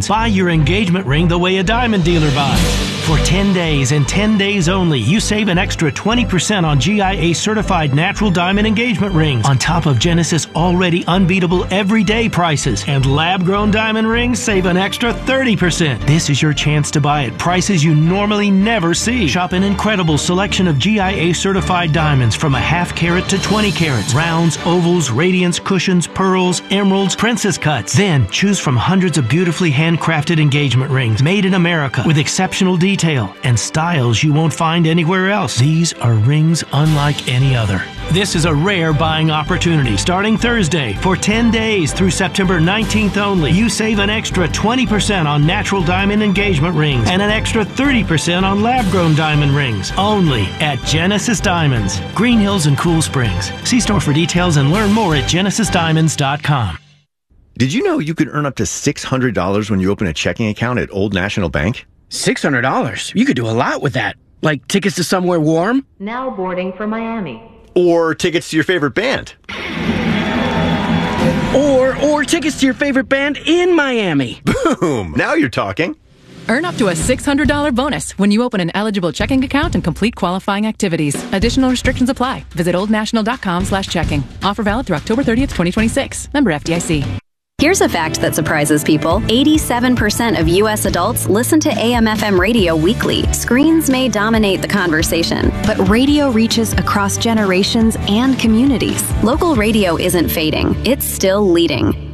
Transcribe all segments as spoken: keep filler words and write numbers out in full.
Diamonds. Buy your engagement ring the way a diamond dealer buys. For ten days and ten days only, you save an extra twenty percent on G I A-certified natural diamond engagement rings, on top of Genesis' already unbeatable everyday prices. And lab-grown diamond rings save an extra thirty percent. This is your chance to buy at prices you normally never see. Shop an incredible selection of G I A-certified diamonds from a half carat to twenty carats. Rounds, ovals, radiance, cushions, pearls, emeralds, princess cuts. Then choose from hundreds of beautifully handcrafted engagement rings made in America with exceptional detail and styles you won't find anywhere else. These are rings unlike any other. This is a rare buying opportunity. Starting Thursday, for ten days through September nineteenth only, you save an extra twenty percent on natural diamond engagement rings and an extra thirty percent on lab-grown diamond rings. Only at Genesis Diamonds, Green Hills and Cool Springs. See store for details and learn more at genesis diamonds dot com. Did you know you could earn up to six hundred dollars when you open a checking account at Old National Bank? six hundred dollars? You could do a lot with that. Like tickets to somewhere warm? Now boarding for Miami. Or tickets to your favorite band. Or, or tickets to your favorite band in Miami. Boom! Now you're talking. Earn up to a six hundred dollars bonus when you open an eligible checking account and complete qualifying activities. Additional restrictions apply. Visit oldnational.com slash checking. Offer valid through October thirtieth, twenty twenty-six. Member F D I C. Here's a fact that surprises people. eighty-seven percent of U S adults listen to A M F M radio weekly. Screens may dominate the conversation, but radio reaches across generations and communities. Local radio isn't fading. It's still leading.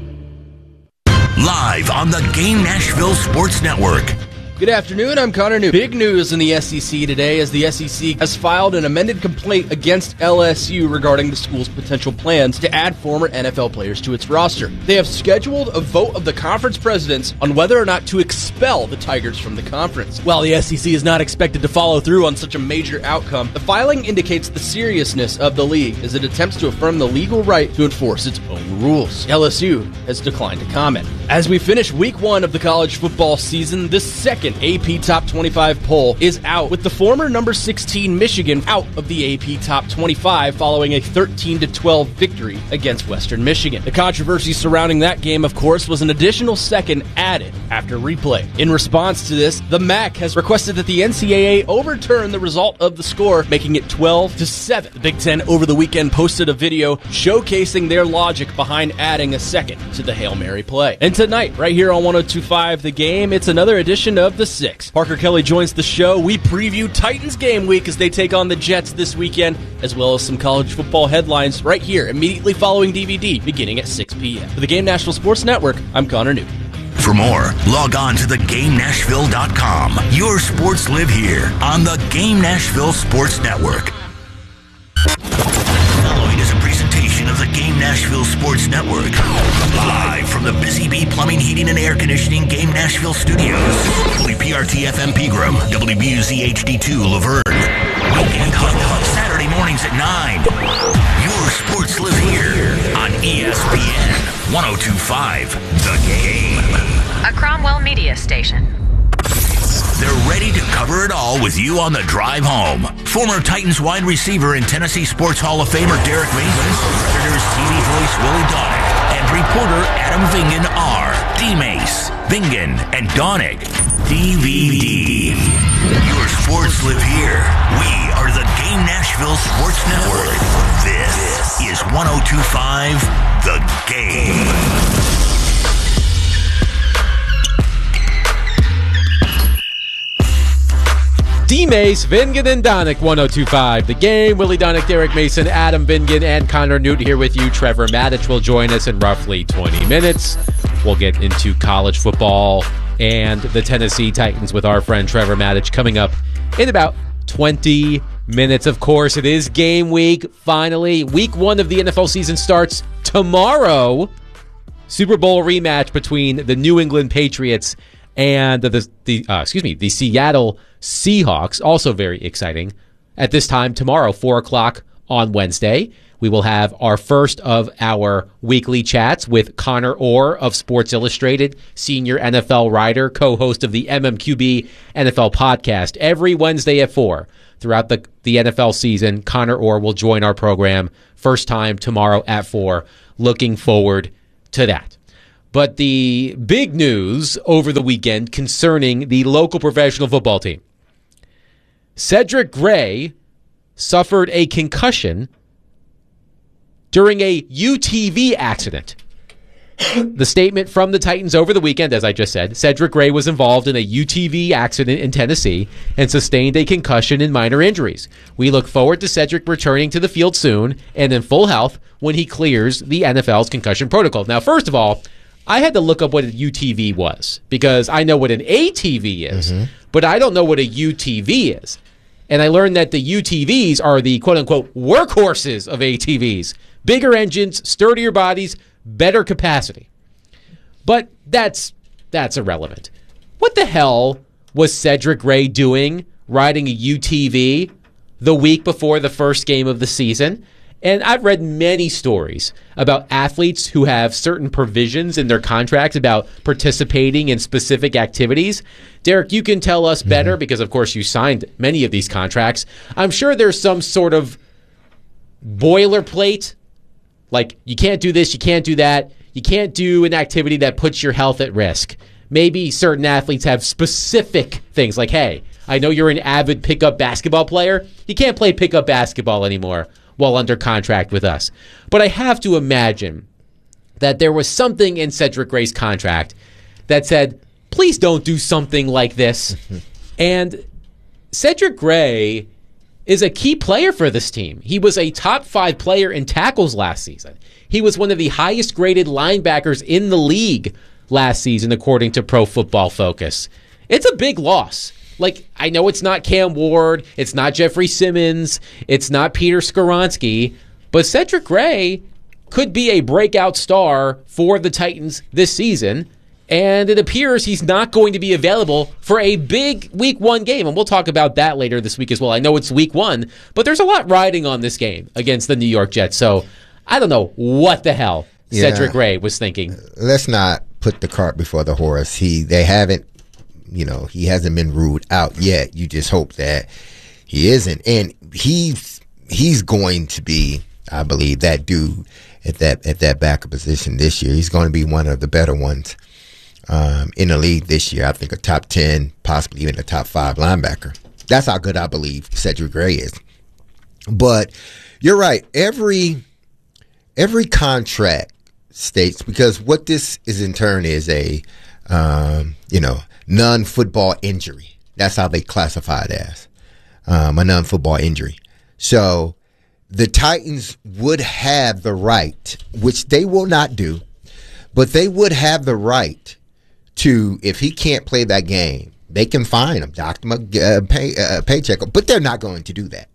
Live on the Game Nashville Sports Network. Good afternoon, I'm Connor Newt. Big news in the S E C today as the S E C has filed an amended complaint against L S U regarding the school's potential plans to add former N F L players to its roster. They have scheduled a vote of the conference presidents on whether or not to expel the Tigers from the conference. While the S E C is not expected to follow through on such a major outcome, the filing indicates the seriousness of the league as it attempts to affirm the legal right to enforce its own rules. L S U has declined to comment. As we finish week one of the college football season, the second A P Top twenty-five poll is out, with the former number sixteen Michigan out of the A P Top twenty-five following a thirteen to twelve victory against Western Michigan. The controversy surrounding that game, of course, was an additional second added after replay. In response to this, the M A C has requested that the N C double A overturn the result of the score, making it twelve to seven. The Big Ten over the weekend posted a video showcasing their logic behind adding a second to the Hail Mary play. And tonight, right here on one oh two point five The Game, it's another edition of The Six. Parker Kelly joins the show. We preview Titans game week as they take on the Jets this weekend, as well as some college football headlines right here, immediately following D V D, beginning at six p.m. For the Game National Sports Network, I'm Connor Newt. For more, log on to the game nashville dot com. Your sports live here on the Game Nashville Sports Network. Following is a presentation of the Game Nashville Sports Network. Live from the Busy Bee Plumbing, Heating, and Air Conditioning Game Nashville Studios. W P R T F M Pegram, W B U Z H D two Laverne. Weekend Hub, Saturday mornings at nine. Your sports live here on E S P N one oh two point five The Game. A Cromwell Media Station. They're ready to cover it all with you on the drive home. Former Titans wide receiver and Tennessee Sports Hall of Famer Derek Mason, Predators T V voice Willie Donick, and reporter Adam Vingan are D-Mace, Vingan, and Donick. D V D. Your sports live here. We are the Game Nashville Sports Network. This is one oh two point five The Game. D-Mace, Vingan, and Donick, one oh two point five The Game. Willie Donick, Derek Mason, Adam Vingan, and Connor Newt here with you. Trevor Matich will join us in roughly twenty minutes. We'll get into college football and the Tennessee Titans with our friend Trevor Matich coming up in about twenty minutes. Of course, it is game week. Finally, week one of the N F L season starts tomorrow. Super Bowl rematch between the New England Patriots and the, the, the uh, excuse me, the Seattle Seahawks. Also very exciting. At this time tomorrow, four o'clock on Wednesday, we will have our first of our weekly chats with Connor Orr of Sports Illustrated, senior N F L writer, co-host of the M M Q B N F L podcast. Every Wednesday at four throughout the, the N F L season, Connor Orr will join our program. First time tomorrow at four. Looking forward to that. But the big news over the weekend concerning the local professional football team. Cedric Gray suffered a concussion during a U T V accident. The statement from the Titans over the weekend, as I just said, Cedric Gray was involved in a U T V accident in Tennessee and sustained a concussion and minor injuries. We look forward to Cedric returning to the field soon and in full health when he clears the N F L's concussion protocol. Now, first of all, I had to look up what a U T V was because I know what an A T V is, mm-hmm. but I don't know what a U T V is. And I learned that the U T Vs are the quote-unquote workhorses of A T Vs. Bigger engines, sturdier bodies, better capacity. But that's that's irrelevant. What the hell was Cedric Gray doing riding a U T V the week before the first game of the season? And I've read many stories about athletes who have certain provisions in their contracts about participating in specific activities. Derek, you can tell us better mm-hmm. because, of course, you signed many of these contracts. I'm sure there's some sort of boilerplate, like you can't do this, you can't do that, you can't do an activity that puts your health at risk. Maybe certain athletes have specific things like, hey, I know you're an avid pickup basketball player. You can't play pickup basketball anymore while under contract with us. But I have to imagine that there was something in Cedric Gray's contract that said, please don't do something like this. And Cedric Gray is a key player for this team. He was a top five player in tackles last season. He was one of the highest graded linebackers in the league last season, according to Pro Football Focus. It's a big loss. Like, I know it's not Cam Ward, it's not Jeffrey Simmons, it's not Peter Skoronski, but Cedric Gray could be a breakout star for the Titans this season, and it appears he's not going to be available for a big week one game, and we'll talk about that later this week as well. I know it's week one, but there's a lot riding on this game against the New York Jets, so I don't know what the hell yeah. Cedric Gray was thinking. Let's not put the cart before the horse. He, they haven't You know, he hasn't been ruled out yet. You just hope that he isn't. And he's he's going to be, I believe, that dude at that at that backup position this year. He's going to be one of the better ones um, in the league this year. I think a top ten, possibly even a top five linebacker. That's how good I believe Cedric Gray is. But you're right. Every every contract states, because what this is in turn is a, um, you know, non-football injury. That's how they classify it as, um, a non-football injury. So the Titans would have the right, which they will not do, but they would have the right to, if he can't play that game, they can fine him, dock him a uh, pay, uh, paycheck, but they're not going to do that.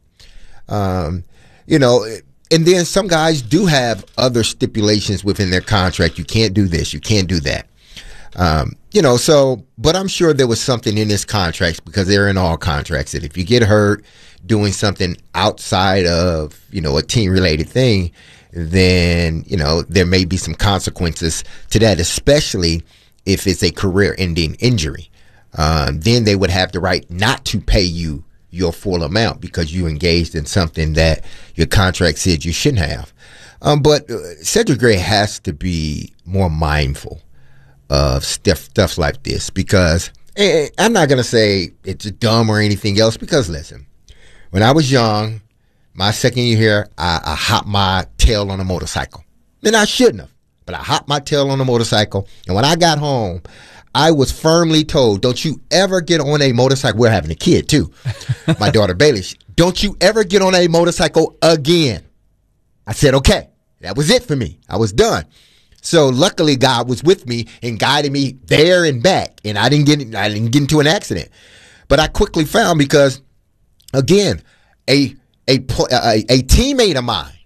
Um, you know, and then some guys do have other stipulations within their contract. You can't do this, you can't do that. Um, you know, so, but I'm sure there was something in this contract, because they're in all contracts, that if you get hurt doing something outside of, you know, a team related thing, then, you know, there may be some consequences to that, especially if it's a career ending injury. Um, then they would have the right not to pay you your full amount because you engaged in something that your contract said you shouldn't have. Um, but uh, Cedric Gray has to be more mindful of stuff, stuff like this, because eh, I'm not going to say it's dumb or anything else, because listen, when I was young, my second year here, I, I hopped my tail on a motorcycle. And I shouldn't have, but I hopped my tail on a motorcycle, and when I got home, I was firmly told, don't you ever get on a motorcycle. We're having a kid too. My daughter Bailey, don't you ever get on a motorcycle again. I said, okay, that was it for me. I was done. So luckily, God was with me and guided me there and back, and I didn't get I didn't get into an accident. But I quickly found, because again, a a a, a teammate of mine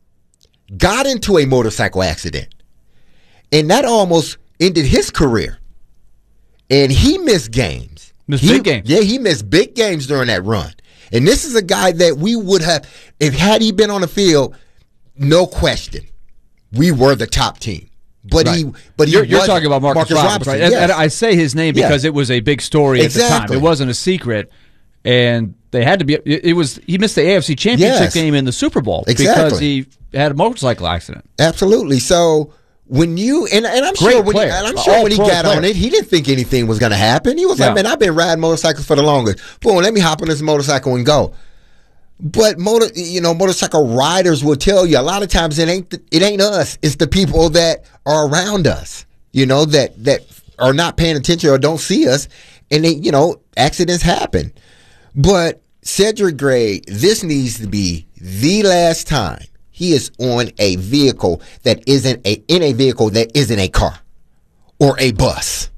got into a motorcycle accident, and that almost ended his career. And he missed games. Missed he, big games. Yeah, he missed big games during that run. And this is a guy that we would have, if had he been on the field, no question, we were the top team. But right. he, but he you're, you're talking about Marcus, Marcus Roberts, Robinson, right? yes. and, and I say his name because yeah. it was a big story exactly. at the time. It wasn't a secret, and they had to be. It, it was he missed the A F C Championship yes. game in the Super Bowl exactly. because he had a motorcycle accident. Absolutely. So when you and, and I'm Great sure when he, player. and I'm sure All when he pro got player. on it, he didn't think anything was going to happen. He was No. like, "Man, I've been riding motorcycles for the longest. Boom, let me hop on this motorcycle and go." But motor, you know, motorcycle riders will tell you a lot of times it ain't the, it ain't us. It's the people that are around us. You know, that that are not paying attention or don't see us, and they, you know, accidents happen. But Cedric Gray, this needs to be the last time he is on a vehicle that isn't a in a vehicle that isn't a car or a bus.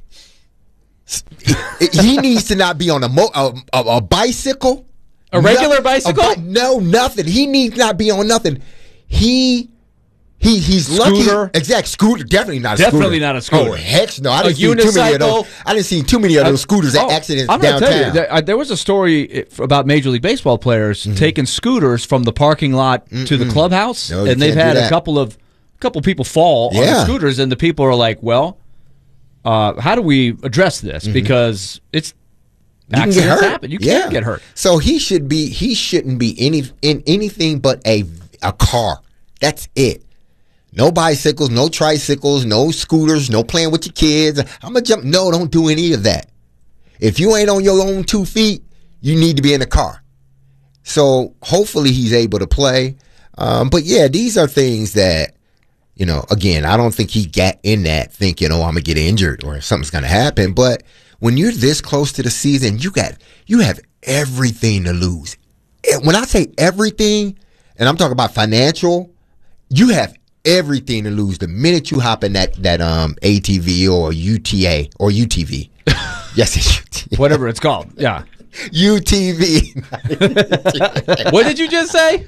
He needs to not be on a mo- a, a, a bicycle, a regular no, bicycle. A bi- no, nothing. He needs not be on nothing. He. He he's Scooter. lucky. Exact scooter. Definitely not. A Definitely scooter. not a scooter. Oh heck no! I A didn't see too many of those. unicycle. I didn't see too many of those scooters at Oh, accidents I'm gonna downtown. tell you, there, uh, there was a story about Major League Baseball players Mm-hmm. taking scooters from the parking lot to the clubhouse, No, you and they've can't do had a that. couple of couple people fall on Yeah. the scooters, and the people are like, "Well, uh, how do we address this? Mm-hmm. Because it's You can accidents get hurt. happen. You yeah. can get hurt." So he should be. He shouldn't be any in anything but a a car. That's it. No bicycles, no tricycles, no scooters, no playing with your kids. I'm gonna jump. No, don't do any of that. If you ain't on your own two feet, you need to be in a car. So hopefully he's able to play. Um, but yeah, these are things that, you know, again, I don't think he got in that thinking, oh, I'm gonna get injured or something's gonna happen. But when you're this close to the season, you got you have everything to lose. And when I say everything, and I'm talking about financial, you have everything to lose the minute you hop in that that um A T V or U T A or U T V. Yes, it's U T V. Whatever it's called. Yeah. U T V. What did you just say?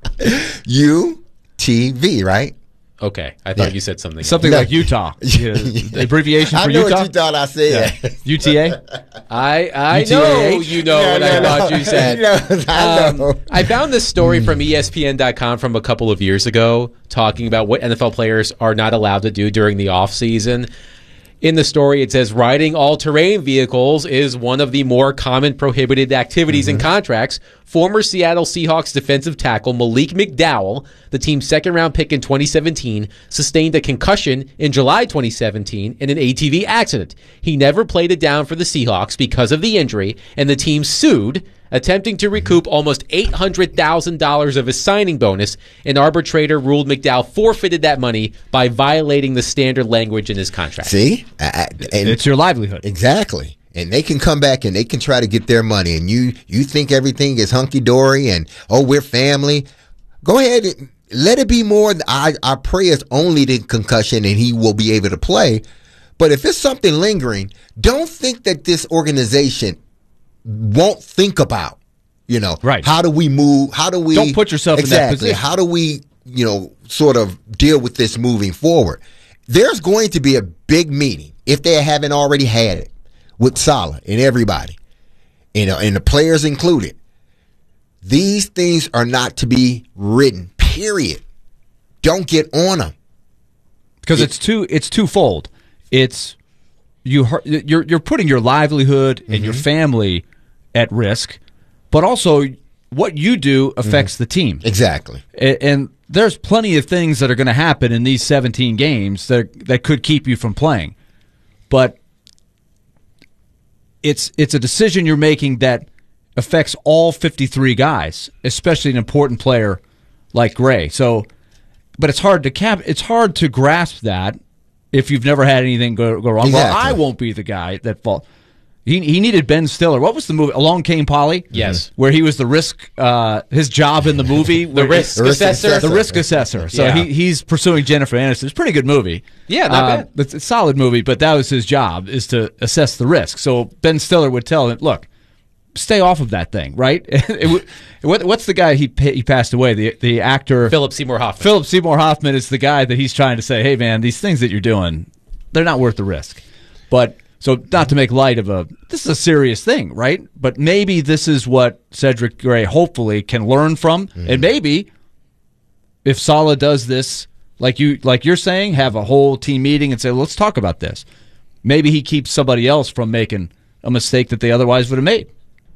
U T V, right? Okay, I thought Yeah. you said something. Something No. like Utah. Yeah. The abbreviation I for know Utah? what you thought I said. Yeah. U T A? I I U T A H? know you know No, what no, I no. thought you said. No, I Um, know. I found this story from E S P N dot com from a couple of years ago talking about what N F L players are not allowed to do during the offseason. In the story, it says riding all-terrain vehicles is one of the more common prohibited activities Mm-hmm. in contracts. Former Seattle Seahawks defensive tackle Malik McDowell, the team's second-round pick in twenty seventeen, sustained a concussion in July twenty seventeen in an A T V accident. He never played it down for the Seahawks because of the injury, and the team sued, attempting to recoup almost eight hundred thousand dollars of his signing bonus. An arbitrator ruled McDowell forfeited that money by violating the standard language in his contract. See? I, I, and It's your livelihood. Exactly. And they can come back and they can try to get their money. And you you think everything is hunky-dory and, oh, we're family. Go ahead and let it be more. I, I pray it's only the concussion and he will be able to play. But if it's something lingering, don't think that this organization won't think about, you know, Right. how do we move? How do we Don't put yourself in that exactly, position. How do we, you know, sort of deal with this moving forward? There's going to be a big meeting, if they haven't already had it, with Saleh and everybody, you know, and the players included. These things are not to be written, period. Don't get on them. Because it's two it's twofold. It's you hurt- you're you're putting your livelihood and your family at risk, but also what you do affects the team. Exactly. A- And there's plenty of things that are going to happen in these seventeen games that that could keep you from playing. But it's it's a decision you're making that affects all fifty-three guys, especially an important player like Gray. So, but it's hard to cap. It's hard to grasp that if you've never had anything go, go wrong. Well, Exactly. I won't be the guy that fall. He he needed Ben Stiller. What was the movie? Along Came Polly. Yes. where he was the risk. Uh, his job in the movie, The where- risk The risk assessor. assessor. the risk assessor. So Yeah. he he's pursuing Jennifer Aniston. It's a pretty good movie. Yeah, not Uh, bad. It's a solid movie, but that was his job, is to assess the risk. So Ben Stiller would tell him, look, stay off of that thing, right? It would- what, what's the guy he pa- he passed away? The the actor Philip Seymour Hoffman. Philip Seymour Hoffman is the guy that he's trying to say, hey man, these things that you're doing, they're not worth the risk. But so not to make light of a this is a serious thing, right? But maybe this is what Cedric Gray hopefully can learn from, and maybe if Saleh does this, like you like you're saying, have a whole team meeting and say, let's talk about this. Maybe he keeps somebody else from making a mistake that they otherwise would have made.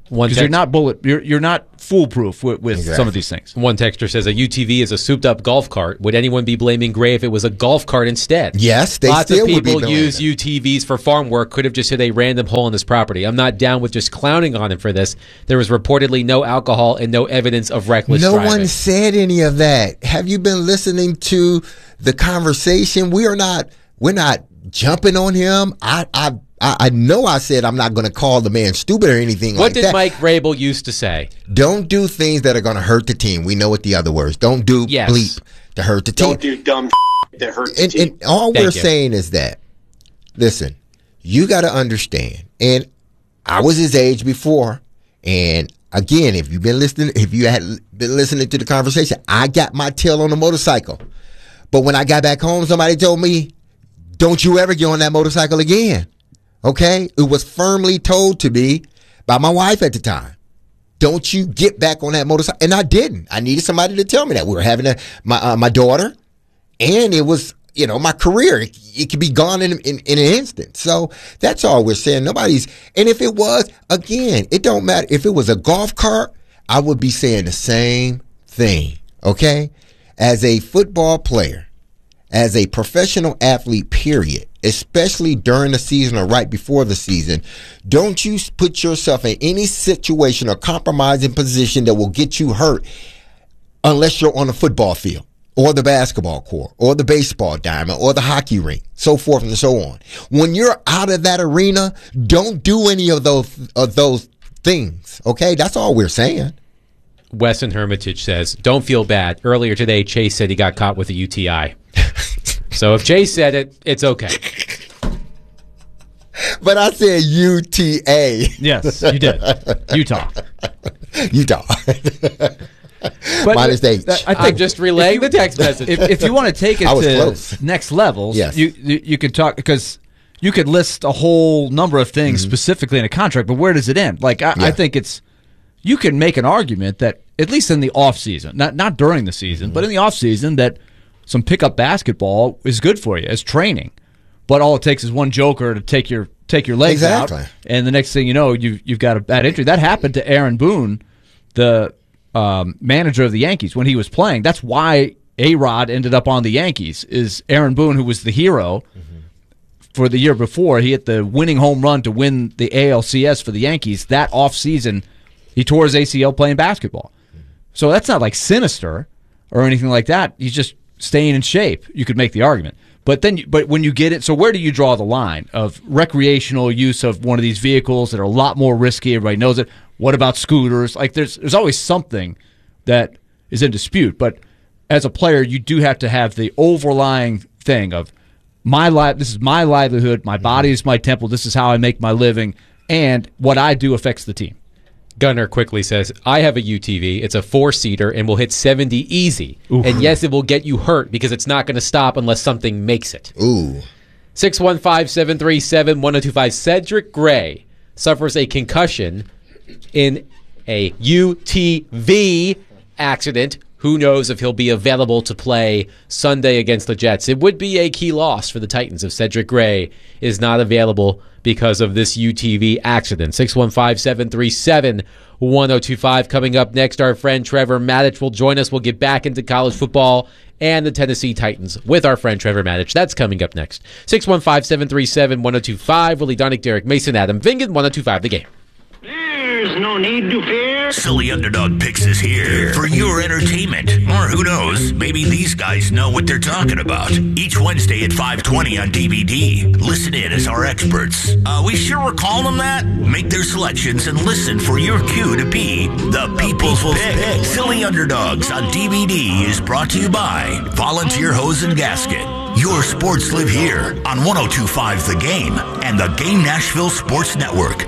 One Because you're not bullet, you're you're not foolproof with, with Exactly. some of these things. One texter says a U T V is a souped-up golf cart. Would anyone be blaming Gray if it was a golf cart instead? Yes, they Lots still of would be people blaming use it. U T Vs for farm work. Could have just hit a random hole in this property. I'm not down with just clowning on him for this. There was reportedly no alcohol and no evidence of reckless No driving. one said any of that. Have you been listening to the conversation? We are not. We're not jumping on him. I. I I I know I said I'm not going to call the man stupid or anything What like did that. Mike Vrabel used to say? Don't do things that are going to hurt the team. We know what the other words. Don't do Yes. bleep to hurt the team. Don't do dumb that hurts the And, team. and all Thank we're you. saying is that, listen, you got to understand. And I was his age before. And again, if you've been listening, if you had been listening to the conversation, I got my tail on the motorcycle. But when I got back home, somebody told me, don't you ever get on that motorcycle again. Okay? It was firmly told to me by my wife at the time. Don't you get back on that motorcycle. And I didn't. I needed somebody to tell me that. We were having a, my uh, my daughter, and it was, you know, my career. It, it could be gone in, in, in an instant. So that's all we're saying. Nobody's, and if it was, again, it don't matter. If it was a golf cart, I would be saying the same thing. Okay? As a football player, as a professional athlete, period, especially during the season or right before the season, don't you put yourself in any situation or compromising position that will get you hurt unless you're on the football field or the basketball court or the baseball diamond or the hockey rink, so forth and so on. When you're out of that arena, don't do any of those of those things, okay? That's all we're saying. Wes in Hermitage says, don't feel bad. Earlier today, Chase said he got caught with a U T I. So if Chase said it, it's okay. But I said U T A. Yes, you did. Utah. Utah. But Minus the H. I think I'm just relaying the text message. If, if you want to take it I was to close. next levels, Yes. you, you you could talk because you could list a whole number of things specifically in a contract, but where does it end? Like I, Mm-hmm. Yeah. I think it's you can make an argument that at least in the off season, not not during the season, Mm-hmm. but in the off season, that some pickup basketball is good for you as training. But all it takes is one joker to take your take your legs Exactly. out, and the next thing you know, you've you've got a bad injury. That happened to Aaron Boone, the um, manager of the Yankees, when he was playing. That's why A-Rod ended up on the Yankees. Is Aaron Boone, who was the hero for the year before, he hit the winning home run to win the A L C S for the Yankees. That offseason, he tore his A C L playing basketball. So that's not like sinister or anything like that. He's just staying in shape. You could make the argument. But then, but when you get it, so where do you draw the line of recreational use of one of these vehicles that are a lot more risky? Everybody knows it. What about scooters? Like there's there's always something that is in dispute. But as a player, you do have to have the overlying thing of my life. This is my livelihood. My body is my temple. This is how I make my living, and what I do affects the team. Gunner quickly says, I have a U T V. It's a four-seater and will hit seventy easy. Oof. And yes, it will get you hurt because it's not going to stop unless something makes it. Ooh. six one five, seven three seven, one oh two five. Cedric Gray suffers a concussion in a U T V accident. Who knows if he'll be available to play Sunday against the Jets. It would be a key loss for the Titans if Cedric Gray is not available because of this U T V accident. six one five, seven three seven, one oh two five. Coming up next, our friend Trevor Matich will join us. We'll get back into college football and the Tennessee Titans with our friend Trevor Matich. That's coming up next. six one five, seven three seven, one oh two five. Willie Donick, Derek Mason, Adam Vingan, one oh two five, The Game. There's no need to fear. Silly Underdog Picks is here for your entertainment. Or who knows, maybe these guys know what they're talking about. Each Wednesday at five twenty on D V D. Listen in as our experts. Uh, we sure we're calling them that? Make their selections and listen for your cue to be the People's Pick. Silly Underdogs on D V D is brought to you by Volunteer Hose and Gasket. Your sports live here on one oh two point five The Game and the Game Nashville Sports Network.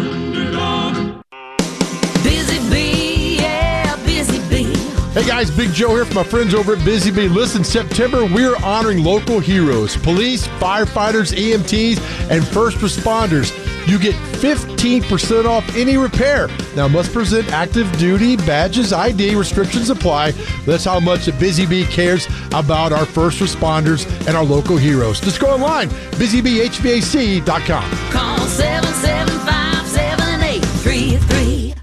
Busy Bee, yeah, Busy Bee. Hey guys, Big Joe here from my friends over at Busy Bee. Listen, September, we're honoring local heroes, police, firefighters, E M Ts, and first responders. You get fifteen percent off any repair. Now, must present active duty badges, I D, restrictions apply. That's how much the Busy Bee cares about our first responders and our local heroes. Just go online, busy bee h v a c dot com. Call seven seven five, seven eight three three.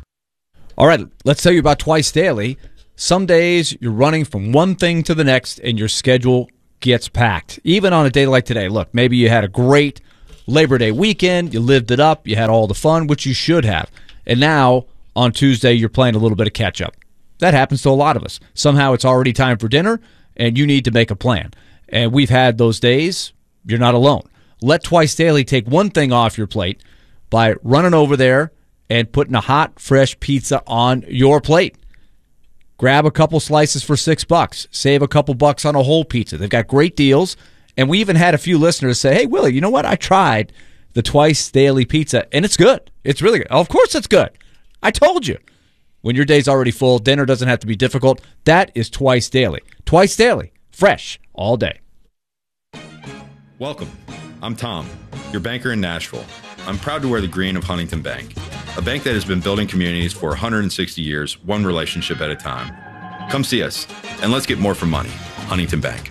All right, let's tell you about Twice Daily. Some days you're running from one thing to the next and your schedule gets packed. Even on a day like today. Look, maybe you had a great Labor Day weekend, you lived it up, you had all the fun, which you should have. And now, on Tuesday, you're playing a little bit of catch-up. That happens to a lot of us. Somehow it's already time for dinner, and you need to make a plan. And we've had those days. You're not alone. Let Twice Daily take one thing off your plate by running over there and putting a hot, fresh pizza on your plate. Grab a couple slices for six bucks. Save a couple bucks on a whole pizza. They've got great deals. And we even had a few listeners say, hey, Willie, you know what? I tried the Twice Daily pizza, and it's good. It's really good. Of course it's good. I told you. When your day's already full, dinner doesn't have to be difficult. That is Twice Daily. Twice Daily. Fresh all day. Welcome. I'm Tom, your banker in Nashville. I'm proud to wear the green of Huntington Bank, a bank that has been building communities for one hundred sixty years, one relationship at a time. Come see us, and let's get more for money. Huntington Bank.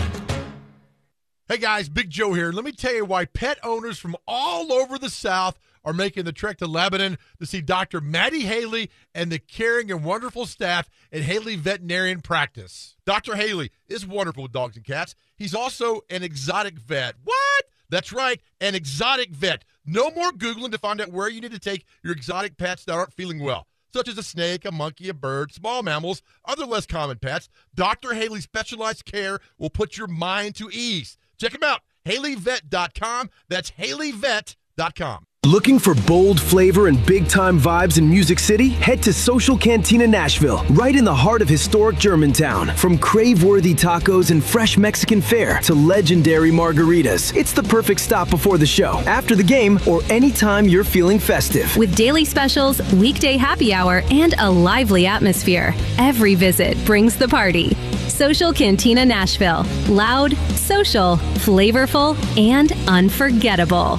Hey guys, Big Joe here. Let me tell you why pet owners from all over the South are making the trek to Lebanon to see Doctor Maddie Haley and the caring and wonderful staff at Haley Veterinarian Practice. Doctor Haley is wonderful with dogs and cats. He's also an exotic vet. What? That's right, an exotic vet. No more Googling to find out where you need to take your exotic pets that aren't feeling well, such as a snake, a monkey, a bird, small mammals, other less common pets. Doctor Haley's specialized care will put your mind to ease. Check him out, Haley Vet dot com. That's Haley Vet dot com. Looking for bold flavor and big-time vibes in Music City? Head to Social Cantina Nashville, right in the heart of historic Germantown. From crave-worthy tacos and fresh Mexican fare to legendary margaritas, it's the perfect stop before the show, after the game, or anytime you're feeling festive. With daily specials, weekday happy hour, and a lively atmosphere, every visit brings the party. Social Cantina Nashville. Loud, social, flavorful, and unforgettable.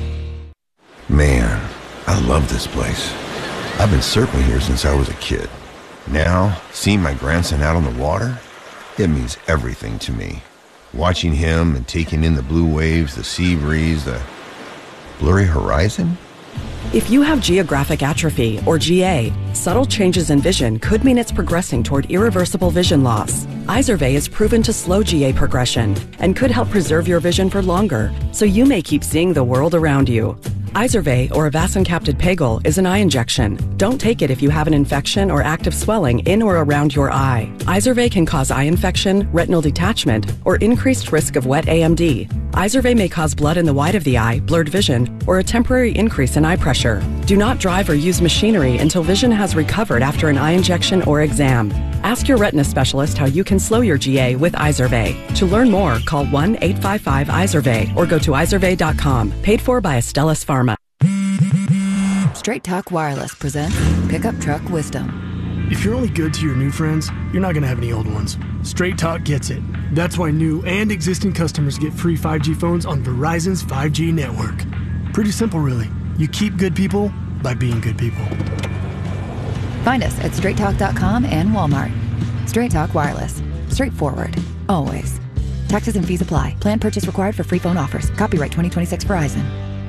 Man, I love this place. I've been surfing here since I was a kid. Now, seeing my grandson out on the water, it means everything to me. Watching him and taking in the blue waves, the sea breeze, the blurry horizon. If you have geographic atrophy, or G A, subtle changes in vision could mean it's progressing toward irreversible vision loss. Izervay is proven to slow G A progression and could help preserve your vision for longer, so you may keep seeing the world around you. Izervay, or avacincaptad pegol, is an eye injection. Don't take it if you have an infection or active swelling in or around your eye. Izervay can cause eye infection, retinal detachment, or increased risk of wet A M D. Izervay may cause blood in the white of the eye, blurred vision, or a temporary increase in eye pressure. Do not drive or use machinery until vision has recovered after an eye injection or exam. Ask your retina specialist how you can slow your G A with Izervay. To learn more, call one eight five five Izervay or go to Izervay dot com. Paid for by Astellas Pharma. Straight Talk Wireless presents Pickup Truck Wisdom. If you're only good to your new friends, you're not going to have any old ones. Straight Talk gets it. That's why new and existing customers get free five G phones on Verizon's five G network. Pretty simple, really. You keep good people by being good people. Find us at straight talk dot com and Walmart. Straight Talk Wireless. Straightforward. Always. Taxes and fees apply. Plan purchase required for free phone offers. Copyright twenty twenty-six Verizon.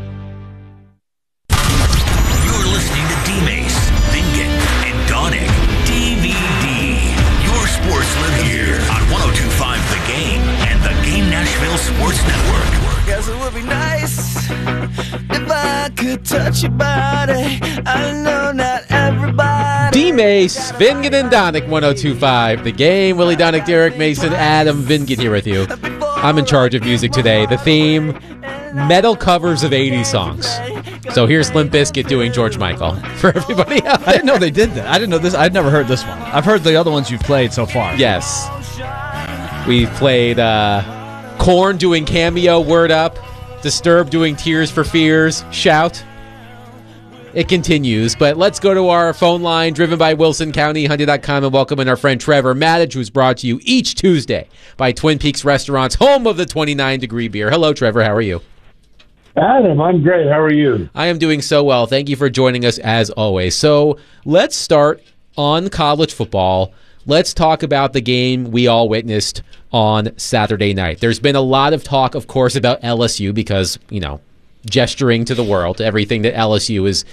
You're listening to D-Mace, Vingin, and Donick. D V D. Your sports live here on one oh two point five The Game and the Game Nashville Sports Network. Guess it would be nice if I could touch your body. I know not everybody. D-Mace, Vingin and Donick, one oh two point five The Game. Willie Donick, Derek Mason, Adam Vingin here with you. I'm in charge of music today. The theme, metal covers of eighties songs. So here's Limp Bizkit doing George Michael for everybody else. I didn't know they did that. I didn't know this. I'd never heard this one. I've heard the other ones you've played so far. Yes. We played uh, Korn doing Cameo, Word Up. Disturbed doing Tears for Fears, Shout. It continues, but let's go to our phone line, driven by Wilson County, Hyundai dot com, and welcome in our friend Trevor Maddich, who's brought to you each Tuesday by Twin Peaks Restaurants, home of the twenty-nine degree beer. Hello, Trevor. How are you? Adam, I'm great. How are you? I am doing so well. Thank you for joining us, as always. So let's start on college football. Let's talk about the game we all witnessed on Saturday night. There's been a lot of talk, of course, about L S U because, you know, gesturing to the world, everything that L S U is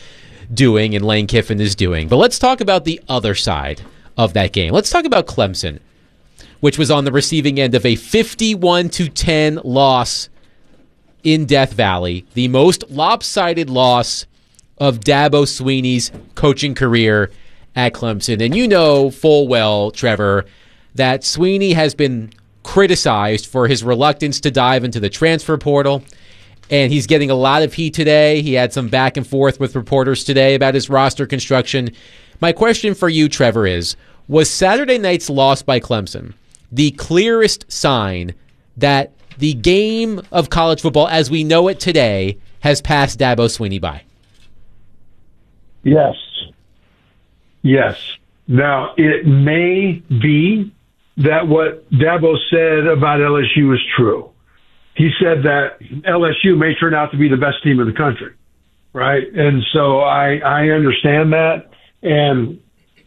doing and Lane Kiffin is doing. But let's talk about the other side of that game. Let's talk about Clemson, which was on the receiving end of a fifty-one to ten loss in Death Valley, the most lopsided loss of Dabo Swinney's coaching career at Clemson. And you know full well, Trevor, that Swinney has been criticized for his reluctance to dive into the transfer portal, and he's getting a lot of heat today. He had some back and forth with reporters today about his roster construction. My question for you, Trevor, is, was Saturday night's loss by Clemson the clearest sign that the game of college football as we know it today has passed Dabo Swinney by? Yes. Yes. Now, it may be that what Dabo said about L S U is true. He said that L S U may turn out to be the best team in the country, right? And so I, I understand that. And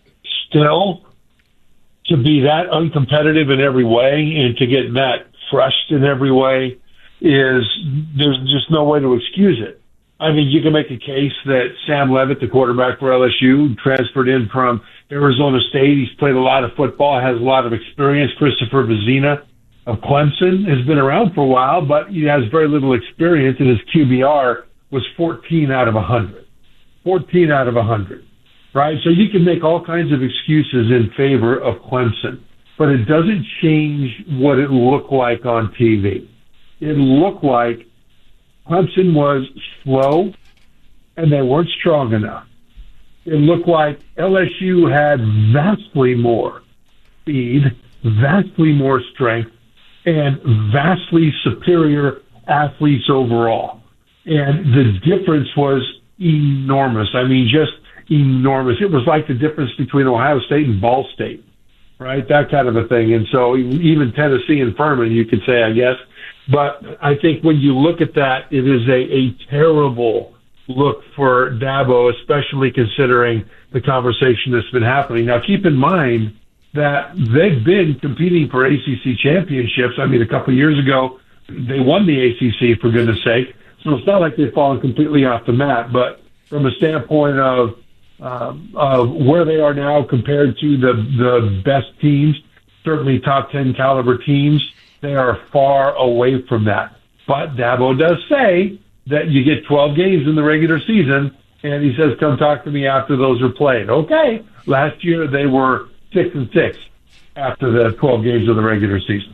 still, to be that uncompetitive in every way and to get that crushed in every way is, there's just no way to excuse it. I mean, you can make a case that Sam Levitt, the quarterback for L S U, transferred in from Arizona State. He's played a lot of football, has a lot of experience. Christopher Vezina of Clemson has been around for a while, but he has very little experience, and his Q B R was fourteen out of one hundred. fourteen out of one hundred, right? So you can make all kinds of excuses in favor of Clemson, but it doesn't change what it looked like on T V. It looked like Clemson was slow, and they weren't strong enough. It looked like L S U had vastly more speed, vastly more strength, and vastly superior athletes overall. And the difference was enormous. I mean, just enormous. It was like the difference between Ohio State and Ball State, right? That kind of a thing. And so even Tennessee and Furman, you could say, I guess. But I think when you look at that, it is a, a terrible look for Dabo, especially considering the conversation that's been happening. Now, keep in mind that they've been competing for A C C championships. I mean, a couple of years ago, they won the A C C, for goodness sake. So it's not like they've fallen completely off the mat. But from a standpoint of, um, of where they are now compared to the, the best teams, certainly top ten caliber teams, they are far away from that. But Dabo does say that you get twelve games in the regular season, and he says, come talk to me after those are played. Okay. Last year they were six and six after the twelve games of the regular season.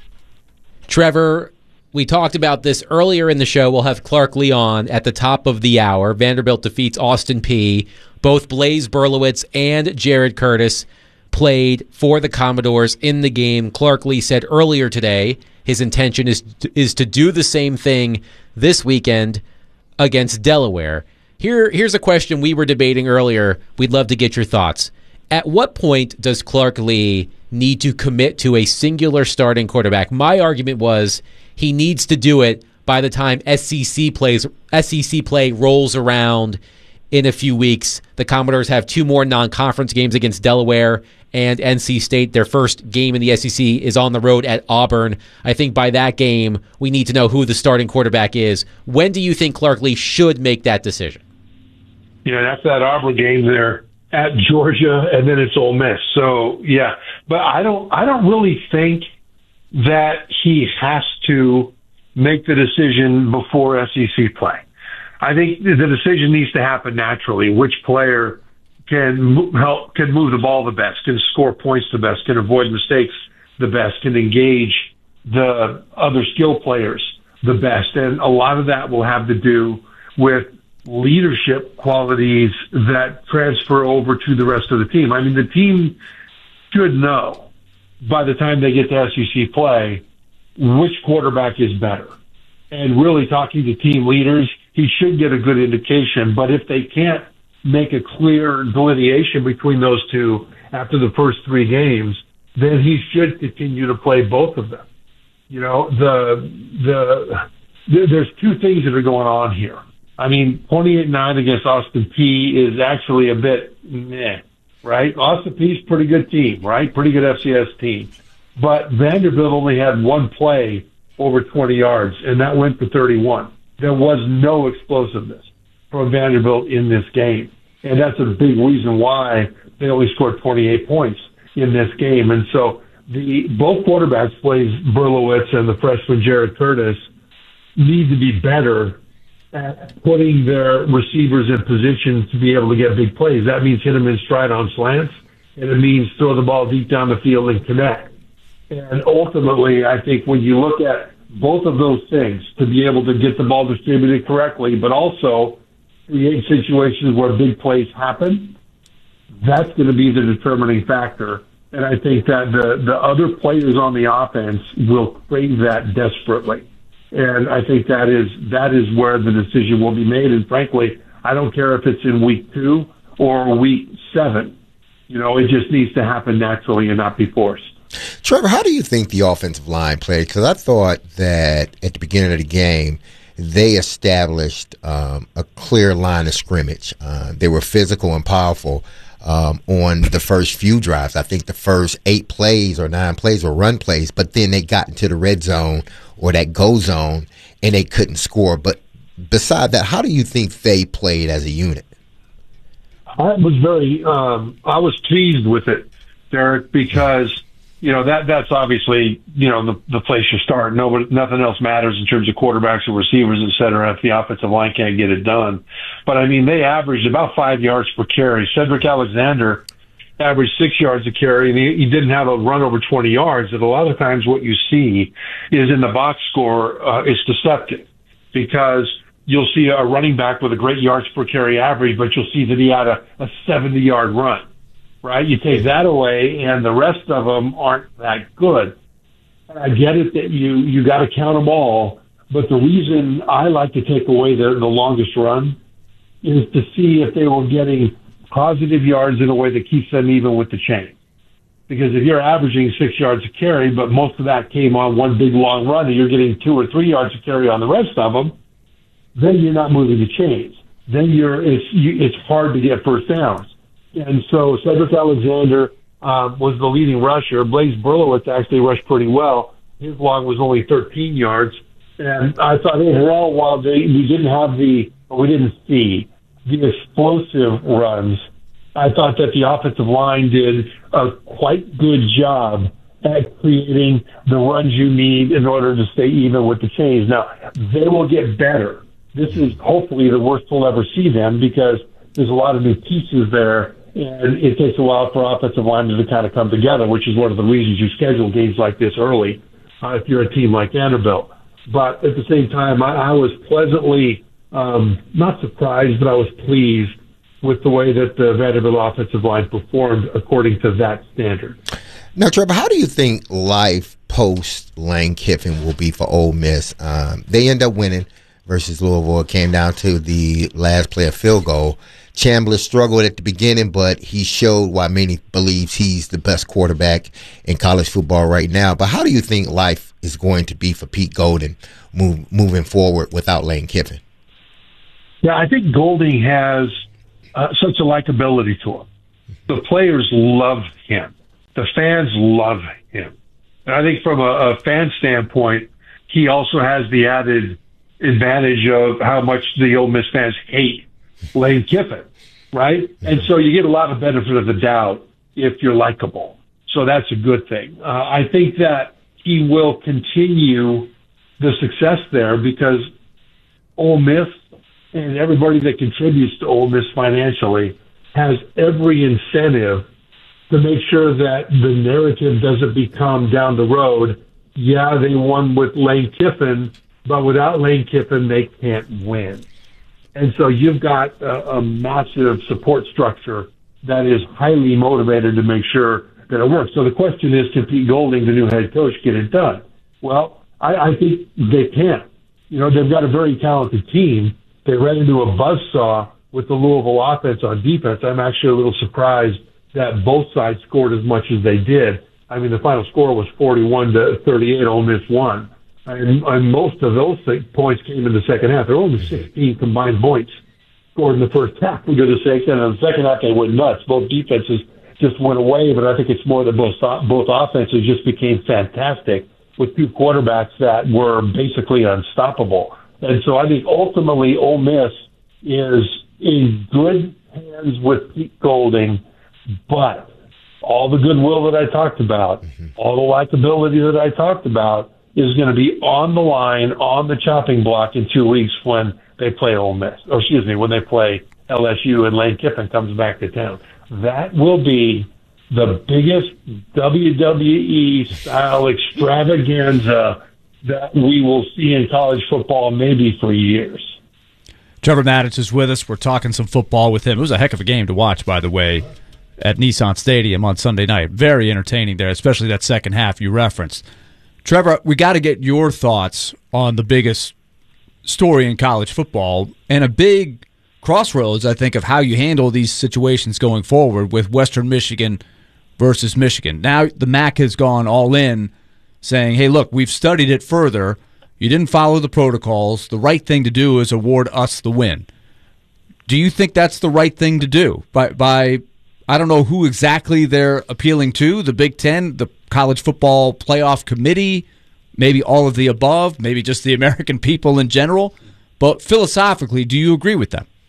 Trevor, we talked about this earlier in the show. We'll have Clark Lee on at the top of the hour. Vanderbilt defeats Austin Peay. Both Blaise Berlowitz and Jared Curtis played for the Commodores in the game. Clark Lee said earlier today his intention is is to do the same thing this weekend against Delaware. Here, here's a question we were debating earlier. We'd love to get your thoughts. At what point does Clark Lee need to commit to a singular starting quarterback? My argument was he needs to do it by the time S E C plays S E C play rolls around in a few weeks. The Commodores have two more non-conference games against Delaware and N C State. Their first game in the S E C is on the road at Auburn. I think by that game, we need to know who the starting quarterback is. When do you think Clark Lee should make that decision? You know, that's that Auburn game there at Georgia, and then it's Ole Miss. So, yeah. But I don't, I don't really think that he has to make the decision before S E C play. I think the decision needs to happen naturally. Which player can help, can move the ball the best, can score points the best, can avoid mistakes the best, can engage the other skill players the best. And a lot of that will have to do with leadership qualities that transfer over to the rest of the team. I mean, the team should know by the time they get to S E C play which quarterback is better. And really talking to team leaders, he should get a good indication. But if they can't make a clear delineation between those two after the first three games, then he should continue to play both of them. You know, the the, the there's two things that are going on here. I mean, twenty-eight nine against Austin Peay is actually a bit meh, right? Austin Peay's a pretty good team, right? Pretty good F C S team. But Vanderbilt only had one play over twenty yards, and that went for thirty-one. There was no explosiveness. from Vanderbilt in this game. And that's a big reason why they only scored twenty-eight points in this game. And so the both quarterbacks, Blaise Berlowitz and the freshman Jared Curtis, need to be better at putting their receivers in position to be able to get big plays. That means hit them in stride on slants, and it means throw the ball deep down the field and connect. And ultimately, I think when you look at both of those things, to be able to get the ball distributed correctly, but also create situations where big plays happen, that's going to be the determining factor. And I think that the, the other players on the offense will crave that desperately. And I think that is that is where the decision will be made. And frankly, I don't care if it's in week two or week seven. You know, it just needs to happen naturally and not be forced. Trevor, how do you think the offensive line played? Because I thought that at the beginning of the game, they established um, a clear line of scrimmage. Uh, they were physical and powerful um, on the first few drives. I think the first eight plays or nine plays were run plays, but then they got into the red zone or that go zone, and they couldn't score. But beside that, how do you think they played as a unit? I was very, um, I was pleased with it, Derek, because you know that that's obviously you know the the place you start. Nobody, nothing else matters in terms of quarterbacks or receivers, et cetera, if the offensive line can't get it done. But I mean, they averaged about five yards per carry. Cedric Alexander averaged six yards a carry, and he, he didn't have a run over twenty yards. And a lot of times, what you see is in the box score, uh, it's deceptive because you'll see a running back with a great yards per carry average, but you'll see that he had a, a seventy yard run. Right? You take that away, and the rest of them aren't that good. And I get it that you, you got to count them all, but the reason I like to take away the, the longest run is to see if they were getting positive yards in a way that keeps them even with the chain. Because if you're averaging six yards a carry, but most of that came on one big long run, and you're getting two or three yards a carry on the rest of them, then you're not moving the chains. Then you're it's you, it's hard to get first downs. And so Cedric Alexander uh, was the leading rusher. Blaise Berlowitz actually rushed pretty well. His long was only thirteen yards. And I thought overall, while they, we didn't have the, or we didn't see the explosive runs, I thought that the offensive line did a quite good job at creating the runs you need in order to stay even with the chains. Now, they will get better. This is hopefully the worst we'll ever see them because there's a lot of new pieces there. And it takes a while for offensive linemen to kind of come together, which is one of the reasons you schedule games like this early uh, if you're a team like Vanderbilt. But at the same time, I, I was pleasantly, um, not surprised, but I was pleased with the way that the Vanderbilt offensive line performed according to that standard. Now, Trevor, how do you think life post Lane Kiffin will be for Ole Miss? Um, they end up winning versus Louisville. It came down to the last play of field goal. Chandler struggled at the beginning, but he showed why many believes he's the best quarterback in college football right now. But how do you think life is going to be for Pete Golding move, moving forward without Lane Kiffin? Yeah, I think Golding has uh, such a likability to him. The players love him. The fans love him. And I think from a, a fan standpoint, he also has the added advantage of how much the Ole Miss fans hate Lane Kiffin, right? And so you get a lot of benefit of the doubt if you're likable. So that's a good thing. Uh, I think that he will continue the success there because Ole Miss and everybody that contributes to Ole Miss financially has every incentive to make sure that the narrative doesn't become down the road, yeah, they won with Lane Kiffin, but without Lane Kiffin, they can't win. And so you've got a, a massive support structure that is highly motivated to make sure that it works. So the question is, can Pete Golding, the new head coach, get it done? Well, I, I think they can. You know, they've got a very talented team. They ran into a buzzsaw with the Louisville offense on defense. I'm actually a little surprised that both sides scored as much as they did. I mean, the final score was forty-one to thirty-eight. Ole Miss won. And, and most of those points came in the second half. There were only sixteen combined points scored in the first half, for goodness sakes. And in the second half, they went nuts. Both defenses just went away, but I think it's more that both both offenses just became fantastic with two quarterbacks that were basically unstoppable. And so I think ultimately Ole Miss is in good hands with Pete Golding, but all the goodwill that I talked about, mm-hmm. all the likability that I talked about, is going to be on the line, on the chopping block in two weeks when they play Ole Miss, or excuse me, when they play L S U and Lane Kiffin comes back to town. That will be the biggest W W E-style extravaganza that we will see in college football maybe for years. Trevor Matich is with us. We're talking some football with him. It was a heck of a game to watch, by the way, at Nissan Stadium on Sunday night. Very entertaining there, especially that second half you referenced. Trevor, we got to get your thoughts on the biggest story in college football and a big crossroads, I think, of how you handle these situations going forward with Western Michigan versus Michigan. Now the M A C has gone all in, saying, hey, look, we've studied it further. You didn't follow the protocols. The right thing to do is award us the win. Do you think that's the right thing to do? By, by I don't know who exactly they're appealing to, the Big Ten, the College Football Playoff Committee, maybe all of the above, maybe just the American people in general. But philosophically, do you agree with them?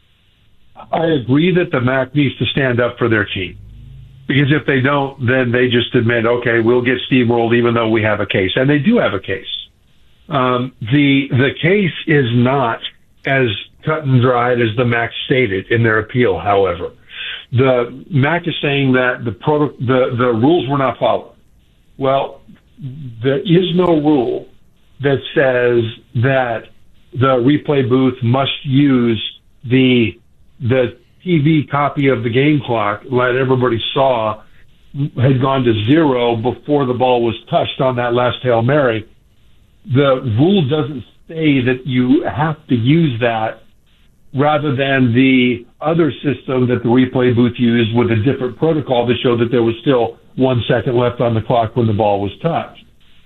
I agree that the M A C needs to stand up for their team. Because if they don't, then they just admit, okay, we'll get steamrolled even though we have a case. And they do have a case. Um, the the case is not as cut and dried as the M A C stated in their appeal, however. The M A C is saying that the, proto- the, the rules were not followed. Well, there is no rule that says that the replay booth must use the the T V copy of the game clock that everybody saw had gone to zero before the ball was touched on that last Hail Mary. The rule doesn't say that you have to use that rather than the other system that the replay booth used with a different protocol that showed that there was still one second left on the clock when the ball was touched.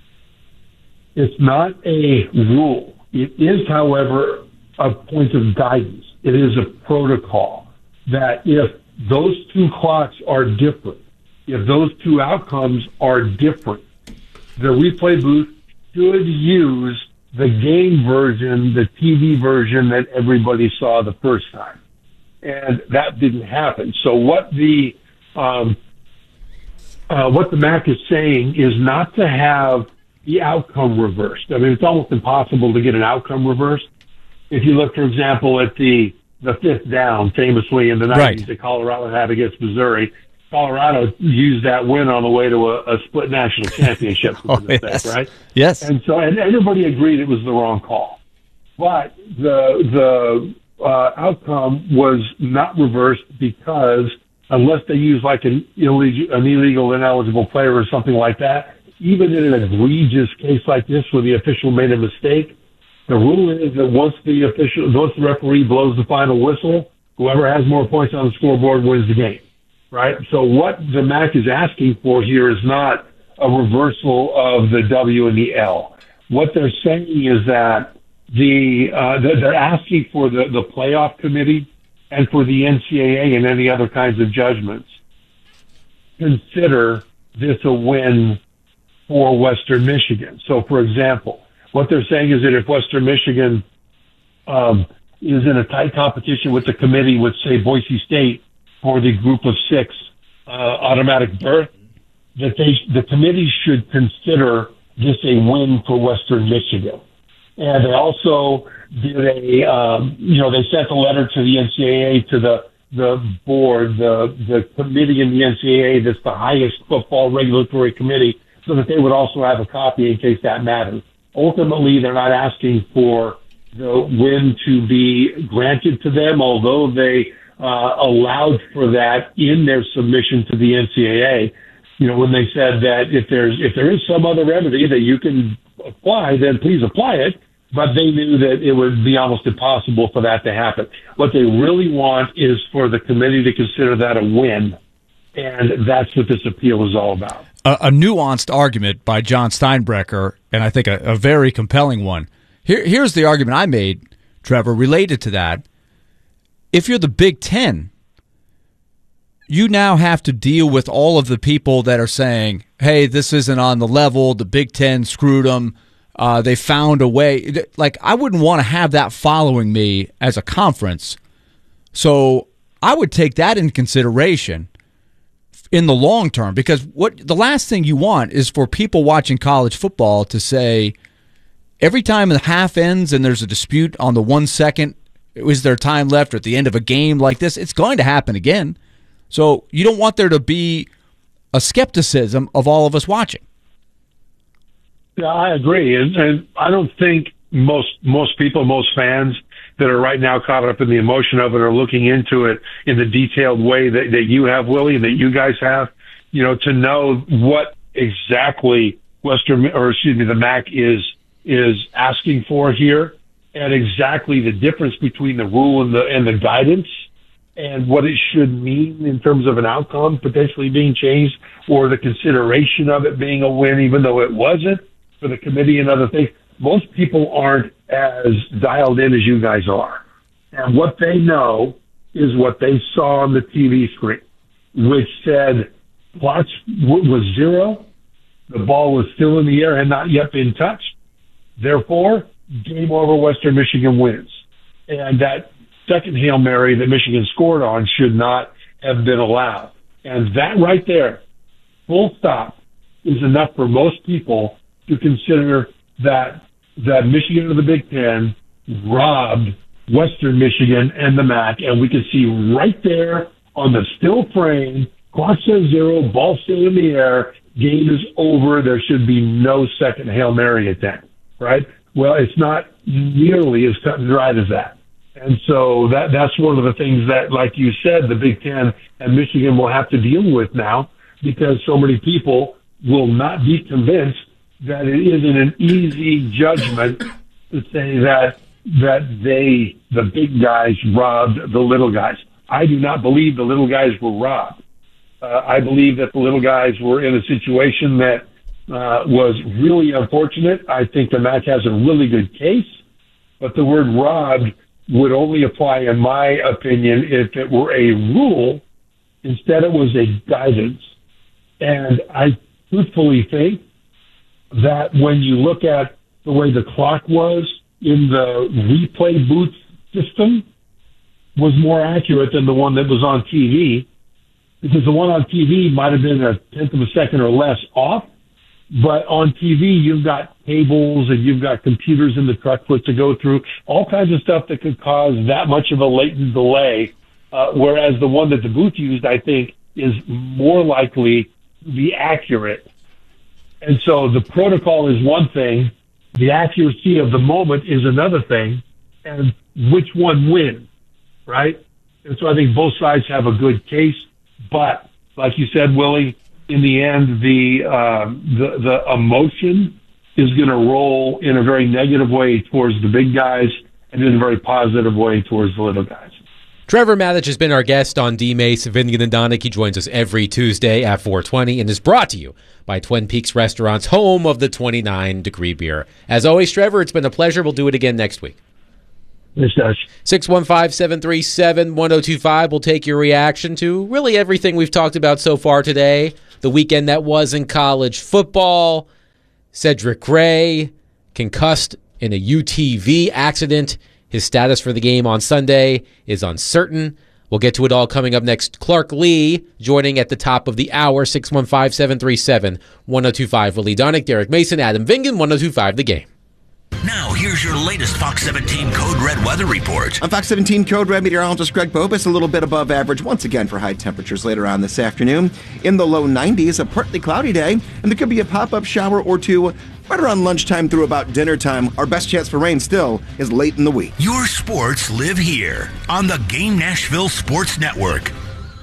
It's not a rule. It is, however, a point of guidance. It is a protocol that if those two clocks are different, if those two outcomes are different, the replay booth should use the game version, the T V version that everybody saw the first time. And that didn't happen. So what the um, uh, what the M A C is saying is not to have the outcome reversed. I mean, it's almost impossible to get an outcome reversed. If you look, for example, at the the fifth down, famously in the nineties, right, that Colorado had against Missouri, Colorado used that win on the way to a, a split national championship. oh, yes. Right? Yes. And so, and everybody agreed it was the wrong call. But the the uh, outcome was not reversed because unless they use like an illegal, an illegal ineligible player or something like that, even in an egregious case like this where the official made a mistake, the rule is that once the official, once the referee blows the final whistle, whoever has more points on the scoreboard wins the game, right? So what the M A C is asking for here is not a reversal of the W and the L. What they're saying is that the uh, they're asking for the, the playoff committee and for the N C double A and any other kinds of judgments consider this a win for Western Michigan. So, for example, what they're saying is that if Western Michigan um, is in a tight competition with the committee with, say, Boise State for the group of six uh, automatic berth, that they the committee should consider this a win for Western Michigan. And they also did a, um, you know, they sent a letter to the N C double A, to the the board, the the committee in the N C double A that's the highest football regulatory committee, so that they would also have a copy in case that matters. Ultimately, they're not asking for the win to be granted to them, although they uh, allowed for that in their submission to the N C double A. You know, when they said that if there's if there is some other remedy that you can apply, then please apply it. But they knew that it would be almost impossible for that to happen. What they really want is for the committee to consider that a win, and that's what this appeal is all about. A, a nuanced argument by John Steinbrecher, and I think a, a very compelling one. Here, here's the argument I made, Trevor, related to that. If you're the Big Ten, you now have to deal with all of the people that are saying, hey, this isn't on the level, the Big Ten screwed them, Uh, they found a way. Like, I wouldn't want to have that following me as a conference. So I would take that into consideration in the long term, because what the last thing you want is for people watching college football to say, every time the half ends and there's a dispute on the one second, is there time left, or at the end of a game like this, it's going to happen again. So you don't want there to be a skepticism of all of us watching. Yeah, I agree, and, and I don't think most most people, most fans that are right now caught up in the emotion of it are looking into it in the detailed way that, that you have, Willie, and that you guys have, you know, to know what exactly Western, or excuse me, the M A C is is asking for here, and exactly the difference between the rule and the and the guidance, and what it should mean in terms of an outcome potentially being changed, or the consideration of it being a win, even though it wasn't, for the committee and other things. Most people aren't as dialed in as you guys are. And what they know is what they saw on the T V screen, which said clock was zero, the ball was still in the air and not yet been touched. Therefore, game over, Western Michigan wins. And that second Hail Mary that Michigan scored on should not have been allowed. And that right there, full stop, is enough for most people to consider that that Michigan of the Big Ten robbed Western Michigan and the M A C, and we can see right there on the still frame, clock says zero, ball still in the air, game is over, there should be no second Hail Mary attempt, right? Well, it's not nearly as cut and dried as that. And so that that's one of the things that, like you said, the Big Ten and Michigan will have to deal with now, because so many people will not be convinced that it isn't an easy judgment to say that that they, the big guys, robbed the little guys. I do not believe the little guys were robbed. Uh, I believe that the little guys were in a situation that uh, was really unfortunate. I think the M A C has a really good case, but the word robbed would only apply, in my opinion, if it were a rule. Instead, it was a guidance. And I truthfully think that when you look at the way the clock was in the replay booth system, was more accurate than the one that was on T V, because the one on T V might have been a tenth of a second or less off, but on T V you've got tables and you've got computers in the truck foot to go through, all kinds of stuff that could cause that much of a latent delay, uh, whereas the one that the booth used, I think, is more likely to be accurate. And so the protocol is one thing, the accuracy of the moment is another thing, and which one wins, right? And so I think both sides have a good case, but like you said, Willie, in the end, the uh, the, the emotion is going to roll in a very negative way towards the big guys and in a very positive way towards the little guys. Trevor Matich has been our guest on D-Mace, Vingan and Donick. He joins us every Tuesday at four twenty and is brought to you by Twin Peaks Restaurants, home of the twenty-nine degree beer. As always, Trevor, it's been a pleasure. We'll do it again next week. Yes, Josh. six one five, seven three seven, one oh two five. We'll take your reaction to really everything we've talked about so far today. The weekend that was in college football. Cedric Gray, concussed in a U T V accident. His status for the game on Sunday is uncertain. We'll get to it all coming up next. Clark Lee joining at the top of the hour, six one five, seven three seven, one oh two five. Willie Donick, Derek Mason, Adam Vingan, one oh two five The Game. Now, here's your latest Fox seventeen Code Red weather report. On Fox seventeen Code Red, meteorologist Greg Bobus, a little bit above average once again for high temperatures later on this afternoon. In the low nineties, a partly cloudy day, and there could be a pop-up shower or two right around lunchtime through about dinner time. Our best chance for rain still is late in the week. Your sports live here on the Game Nashville Sports Network.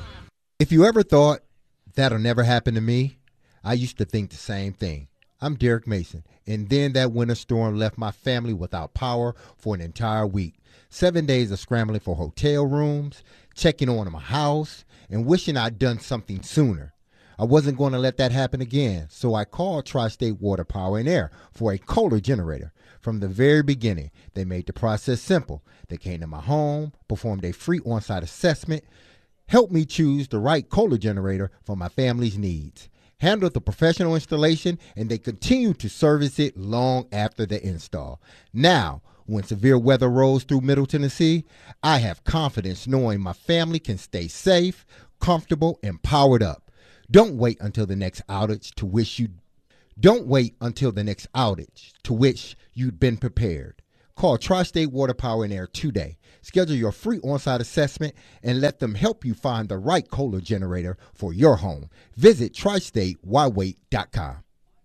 If you ever thought that'll never happen to me, I used to think the same thing. I'm Derek Mason, and then that winter storm left my family without power for an entire week. Seven days of scrambling for hotel rooms, checking on my house, and wishing I'd done something sooner. I wasn't going to let that happen again, so I called Tri-State Water Power and Air for a Kohler generator. From the very beginning, they made the process simple. They came to my home, performed a free on-site assessment, helped me choose the right Kohler generator for my family's needs. handle the professional installation, and they continue to service it long after the install. Now, when severe weather rolls through Middle Tennessee, I have confidence knowing my family can stay safe, comfortable, and powered up. Don't wait until the next outage to wish you Don't wait until the next outage to which you'd been prepared. Call Tri-State Water Power and Air today. Schedule your free on-site assessment and let them help you find the right Kohler generator for your home. Visit tri state why wait dot com.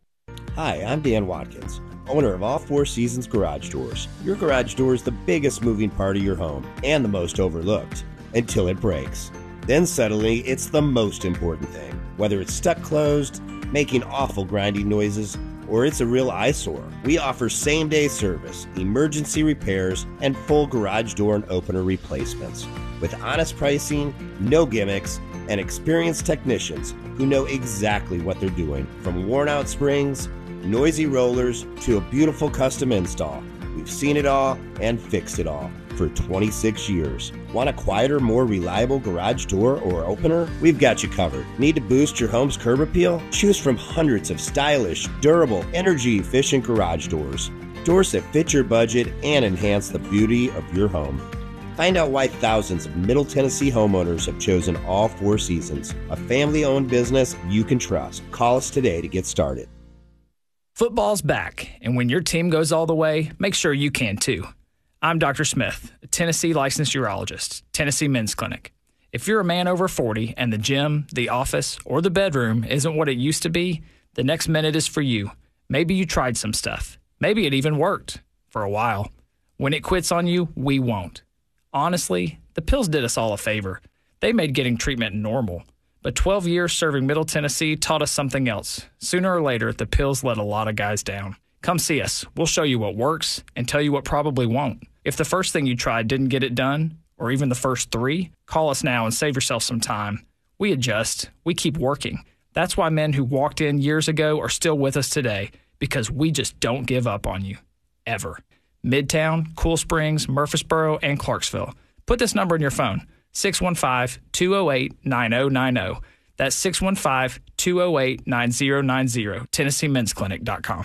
Hi, I'm Dan Watkins, owner of All Four Seasons Garage Doors. Your garage door is the biggest moving part of your home and the most overlooked until it breaks. Then suddenly, it's the most important thing. Whether it's stuck closed, making awful grinding noises, or it's a real eyesore, we offer same-day service, emergency repairs, and full garage door and opener replacements. With honest pricing, no gimmicks, and experienced technicians who know exactly what they're doing. From worn-out springs, noisy rollers, to a beautiful custom install, we've seen it all and fixed it all for twenty-six years. Want a quieter, more reliable garage door or opener? We've got you covered. Need to boost your home's curb appeal? Choose from hundreds of stylish, durable, energy-efficient garage doors. Doors that fit your budget and enhance the beauty of your home. Find out why thousands of Middle Tennessee homeowners have chosen All Four Seasons, a family-owned business you can trust. Call us today to get started. Football's back, and when your team goes all the way, make sure you can too. I'm Doctor Smith, a Tennessee licensed urologist, Tennessee Men's Clinic. If you're a man over forty and the gym, the office, or the bedroom isn't what it used to be, the next minute is for you. Maybe you tried some stuff. Maybe it even worked for a while. When it quits on you, we won't. Honestly, the pills did us all a favor. They made getting treatment normal. But twelve years serving Middle Tennessee taught us something else. Sooner or later, the pills let a lot of guys down. Come see us. We'll show you what works and tell you what probably won't. If the first thing you tried didn't get it done, or even the first three, call us now and save yourself some time. We adjust. We keep working. That's why men who walked in years ago are still with us today, because we just don't give up on you. Ever. Midtown, Cool Springs, Murfreesboro, and Clarksville. Put this number in your phone, six one five, two oh eight, nine oh nine oh. That's six one five, two oh eight, nine oh nine oh, Tennessee Men's Clinic dot com.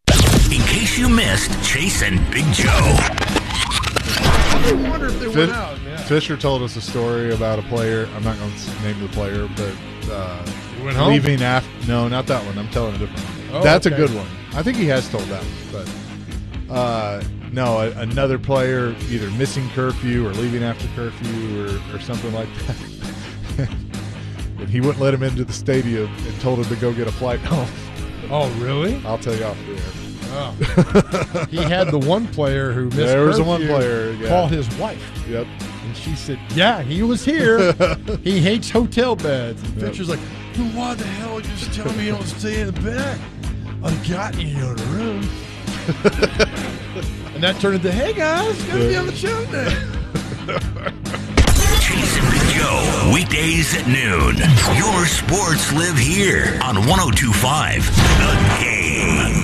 In case you missed Chase and Big Joe. I wonder if they went out. Yeah. Fisher told us a story about a player. I'm not going to name the player, but uh, he went home? leaving after. No, not that one. I'm telling a different one. Oh, That's okay. a good one. I think he has told that one, but uh, no, a, another player either missing curfew or leaving after curfew or, or something like that. And he wouldn't let him into the stadium and told him to go get a flight home. Oh, really? I'll tell you off the air. Oh. He had the one player who missed There was curfew the one player, yeah. call his wife. Yep. And she said, yeah, he was here. He hates hotel beds. And Yep. Fisher's like, well, why the hell you just tell me you don't stay in the bed? I got you in the room. And that turned into, hey, guys, going to be on the show today. Chase and Big Joe, weekdays at noon. Your sports live here on one oh two point five The Game.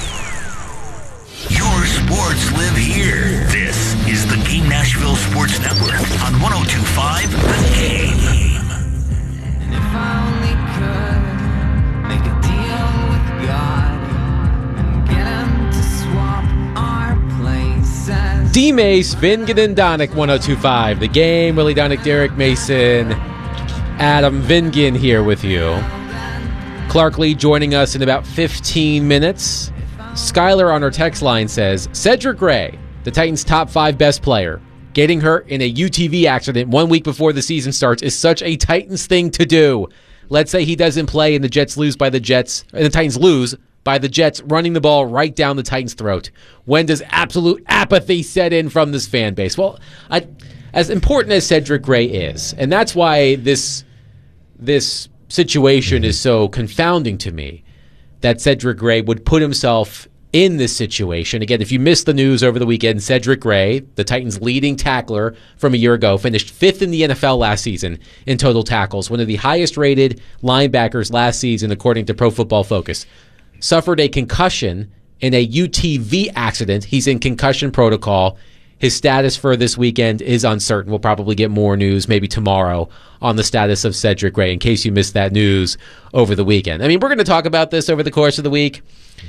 Your sports live here. This is the Game Nashville Sports Network on one oh two point five The Game. And if I only could make a deal with God and get him to swap our places. D-Mace, Vingan and Donick, one oh two point five The Game. Willie Donick, Derek Mason, Adam Vingan here with you. Clark Lee joining us in about fifteen minutes. Skylar on our text line says, Cedric Gray, the Titans' top five best player, getting hurt in a U T V accident one week before the season starts is such a Titans thing to do. Let's say he doesn't play and the Jets lose by the Jets, and the Titans lose by the Jets running the ball right down the Titans' throat. When does absolute apathy set in from this fan base? Well, I, as important as Cedric Gray is, and that's why this this situation is so confounding to me, that Cedric Gray would put himself in this situation. Again, if you missed the news over the weekend, Cedric Gray, the Titans' leading tackler from a year ago, finished fifth in the N F L last season in total tackles, one of the highest-rated linebackers last season, according to Pro Football Focus. Suffered a concussion in a U T V accident. He's in concussion protocol. His status for this weekend is uncertain. We'll probably get more news maybe tomorrow on the status of Cedric Gray in case you missed that news over the weekend. I mean, we're going to talk about this over the course of the week.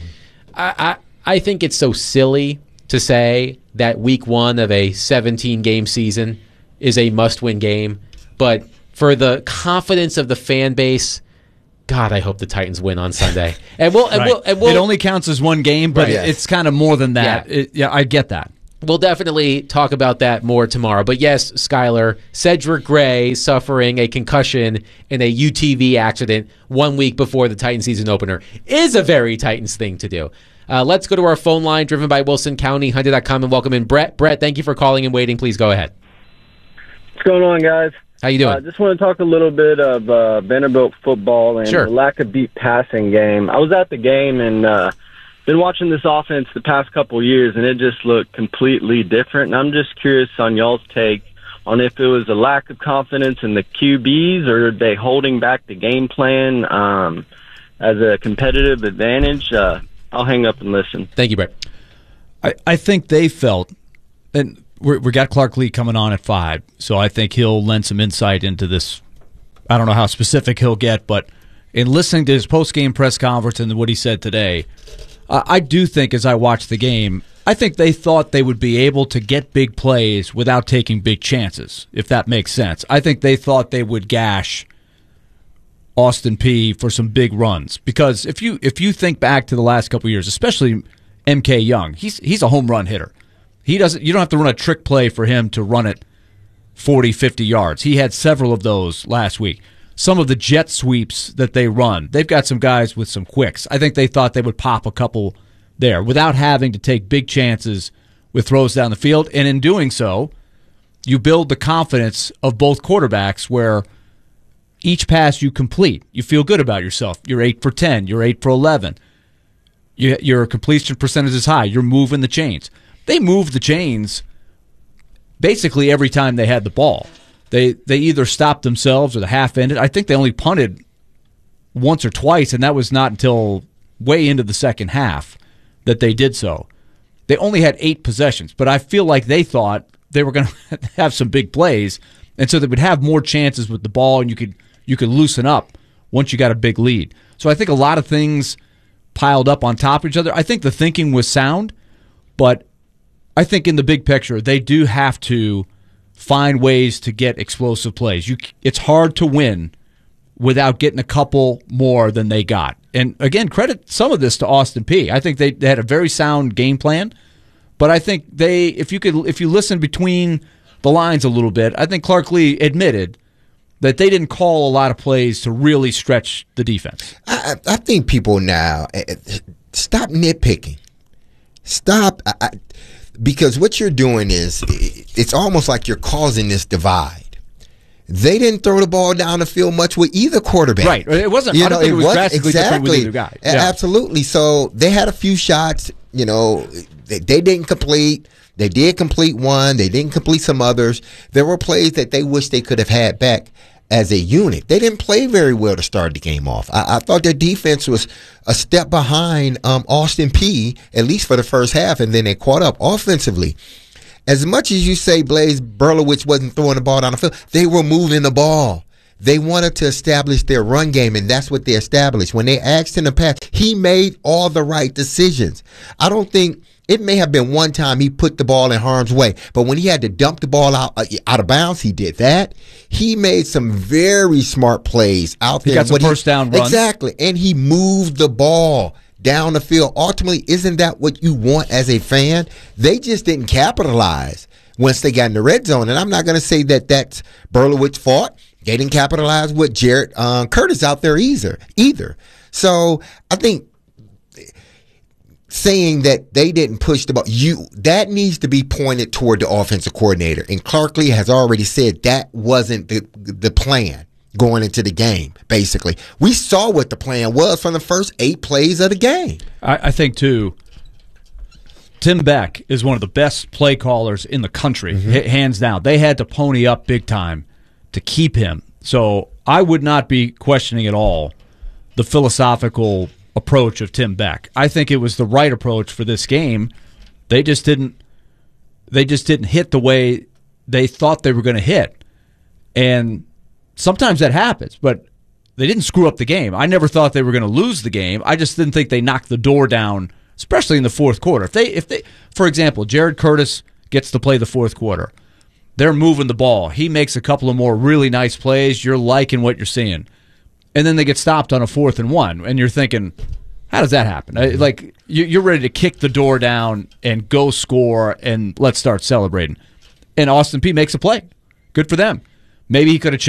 I, I, I think it's so silly to say that week one of a seventeen-game season is a must-win game. But for the confidence of the fan base, God, I hope the Titans win on Sunday. And we'll, and Right. we'll, and we'll it only counts as one game, but Right. it- it's kind of more than that. Yeah. It- yeah, I get that. We'll definitely talk about that more tomorrow. But yes, Skylar, Cedric Gray suffering a concussion in a U T V accident one week before the Titans season opener is a very Titans thing to do. Uh, let's go to our phone line driven by Wilson County, Hyundai dot com, and welcome in Brett. Brett, thank you for calling and waiting. Please go ahead. What's going on, guys? How you doing? I uh, just want to talk a little bit of uh, Vanderbilt football and Sure. the lack of deep passing game. I was at the game and uh, been watching this offense the past couple years, and it just looked completely different. And I'm just curious on y'all's take on if it was a lack of confidence in the Q Bs or are they holding back the game plan um, as a competitive advantage. Uh, I'll hang up and listen. Thank you, Brett. I, I think they felt, and we're, we got Clark Lee coming on at five, so I think he'll lend some insight into this. I don't know how specific he'll get, but in listening to his post-game press conference and what he said today, uh, I do think as I watched the game, I think they thought they would be able to get big plays without taking big chances, if that makes sense. I think they thought they would gash Austin Peay for some big runs, because if you if you think back to the last couple of years, especially M K Young, he's he's a home run hitter. He doesn't. You don't have to run a trick play for him to run it forty, fifty yards. He had several of those last week. Some of the jet sweeps that they run, they've got some guys with some quicks. I think they thought they would pop a couple there without having to take big chances with throws down the field. And in doing so, you build the confidence of both quarterbacks where each pass you complete, you feel good about yourself. You're eight for ten. You're eight for eleven. You, your completion percentage is high. You're moving the chains. They moved the chains basically every time they had the ball. They they either stopped themselves or the half ended. I think they only punted once or twice, and that was not until way into the second half that they did so. They only had eight possessions, but I feel like they thought they were going to have some big plays, and so they would have more chances with the ball, and you could you could loosen up once you got a big lead. So I think a lot of things piled up on top of each other. I think the thinking was sound, but I think in the big picture, they do have to find ways to get explosive plays. You, it's hard to win without getting a couple more than they got. And again, credit some of this to Austin Peay. I think they, they had a very sound game plan, but I think they, if you could, if you listen between the lines a little bit, I think Clark Lee admitted that they didn't call a lot of plays to really stretch the defense. I, I think people now uh, stop nitpicking. Stop, I, I, because what you're doing is it's almost like you're causing this divide. They didn't throw the ball down the field much with either quarterback. Right. It wasn't. You I don't know, think it was was, drastically exactly, different with either guy. A- Yeah. Absolutely. So they had a few shots. You know, they, they didn't complete. They did complete one. They didn't complete some others. There were plays that they wish they could have had back as a unit. They didn't play very well to start the game off. I, I thought their defense was a step behind um, Austin Peay, at least for the first half, and then they caught up offensively. As much as you say Blaise Berlowitz wasn't throwing the ball down the field, they were moving the ball. They wanted to establish their run game, and that's what they established. When they asked him to pass, he made all the right decisions. I don't think it may have been one time he put the ball in harm's way, but when he had to dump the ball out uh, out of bounds, he did that. He made some very smart plays out He there. got some What first down runs. Exactly, and he moved the ball down the field. Ultimately, isn't that what you want as a fan? They just didn't capitalize once they got in the red zone, and I'm not going to say that that's Berlowitz's fault. They didn't capitalize with Jarrett uh, Curtis out there either. Either. So I think saying that they didn't push the ball, you that needs to be pointed toward the offensive coordinator. And Clark Lee has already said that wasn't the the plan going into the game. Basically, we saw what the plan was from the first eight plays of the game. I, I think too. Tim Beck is one of the best play callers in the country, Mm-hmm. h- hands down. They had to pony up big time to keep him. So I would not be questioning at all the philosophical approach of Tim Beck. I think it was the right approach for this game. They just didn't they just didn't hit the way they thought they were going to hit. And sometimes that happens, but they didn't screw up the game. I never thought they were going to lose the game. I just didn't think they knocked the door down, especially in the fourth quarter. If they, if they, for example, Jared Curtis gets to play the fourth quarter. They're moving the ball. He makes a couple of more really nice plays. You're liking what you're seeing. And then they get stopped on a fourth and one, and you're thinking, how does that happen? Like, you're ready to kick the door down and go score, and let's start celebrating. And Austin Peay makes a play. Good for them. Maybe he could have